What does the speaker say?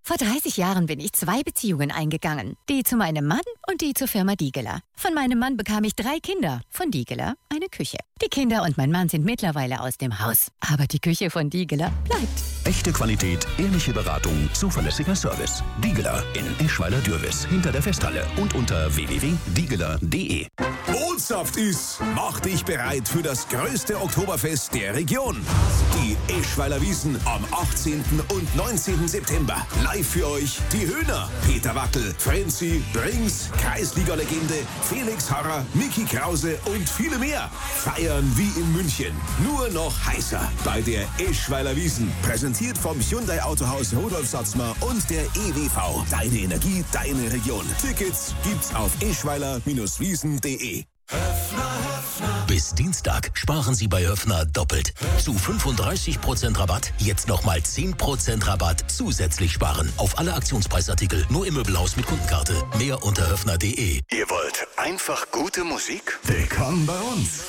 Vor 30 Jahren bin ich 2 Beziehungen eingegangen. Die zu meinem Mann und die zur Firma Diegeler. Von meinem Mann bekam ich 3 Kinder. Von Diegeler eine Küche. Die Kinder und mein Mann sind mittlerweile aus dem Haus. Aber die Küche von Diegeler bleibt. Echte Qualität, ehrliche Beratung, zuverlässiger Service. Diegeler in Eschweiler-Dürwiß hinter der Festhalle und unter www.diegeler.de. Botschaft ist, mach dich bereit für das größte Oktoberfest der Region. Die Eschweiler Wiesn am 18. und 19. September. Live für euch die Höhner, Peter Wackel, Frenzy, Brings, Kreisliga-Legende, Felix Harrer, Micky Krause und viele mehr. Feiern wie in München. Nur noch heißer bei der Eschweiler Wiesn. Präsentiert vom Hyundai Autohaus Rudolf Satzmer und der EWV. Deine Energie, deine Region. Tickets gibt's auf eschweiler-wiesn.de. Bis Dienstag sparen Sie bei Höfner doppelt. Zu 35% Rabatt, jetzt nochmal 10% Rabatt zusätzlich sparen. Auf alle Aktionspreisartikel, nur im Möbelhaus mit Kundenkarte. Mehr unter höfner.de. Ihr wollt einfach gute Musik? Willkommen bei uns.